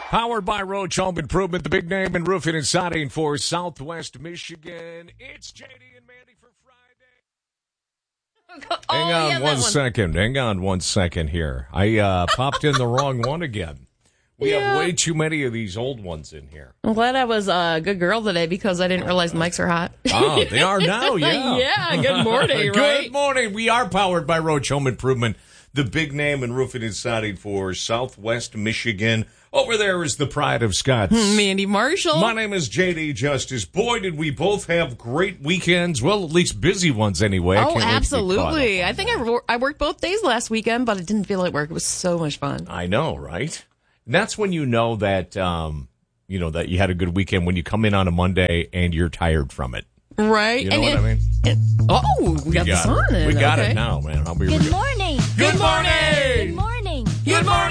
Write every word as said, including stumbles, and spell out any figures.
Powered by Roach Home Improvement, the big name in roofing and siding for Southwest Michigan. It's J D and Mandy for Friday. Oh, Hang on yeah, one one. second. Hang on one second here. I uh, popped in the wrong one again. We Yeah. have way too many of these old ones in here. I'm glad I was a good girl today because I didn't realize mics are hot. Oh, they are now, yeah. Yeah, good morning, right? Good morning. We are powered by Roach Home Improvement, the big name in roofing and siding for Southwest Michigan. Over there is the pride of Scots. Mandy Marshall. My name is J D Justice. Boy, did we both have great weekends. Well, at least busy ones anyway. I Oh, can't wait to get absolutely. caught up I on think that. I, wor- I worked both days last weekend, but it didn't feel like work. It was so much fun. I know, right? And that's when you know that, um, you know, that you had a good weekend when you come in on a Monday and you're tired from it. Right? You know and what it, I mean? it- oh, we got, We the got sun it. in. We got okay. it now, man. I'll be Good real. morning. Good morning. Good morning. Good morning.